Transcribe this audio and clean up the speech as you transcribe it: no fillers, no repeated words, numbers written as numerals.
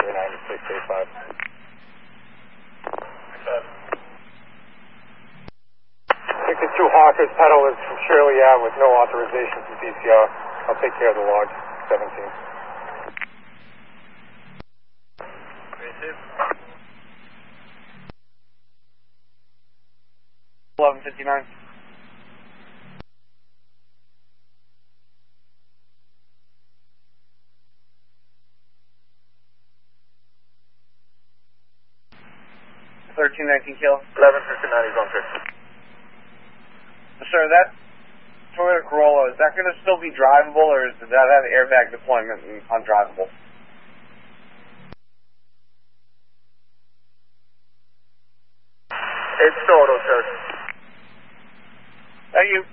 39685. Victor 2 Hawkers, pedal is from Shirley Ave with no authorization from PCR. I'll take care of the log, 17. 1159. Kill. 1159 is on 50. Sir, that Toyota Corolla, is that going to still be drivable, or does that have airbag deployment and undrivable? It's total, sir. Thank you.